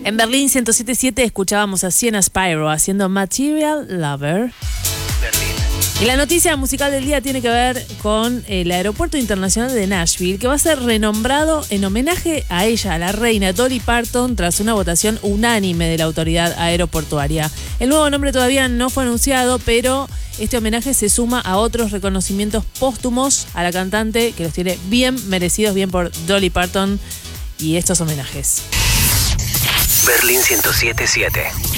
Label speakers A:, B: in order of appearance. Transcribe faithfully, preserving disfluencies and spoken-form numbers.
A: En Berlín ciento siete punto siete escuchábamos a Sienna Spyro haciendo Material Lover.
B: Berlín.
A: Y la noticia musical del día tiene que ver con el Aeropuerto Internacional de Nashville, que va a ser renombrado en homenaje a ella, a la reina Dolly Parton, tras una votación unánime de la autoridad aeroportuaria. El nuevo nombre todavía no fue anunciado, pero este homenaje se suma a otros reconocimientos póstumos a la cantante, que los tiene bien merecidos, bien por Dolly Parton y estos homenajes.
B: Berlín ciento siete punto siete.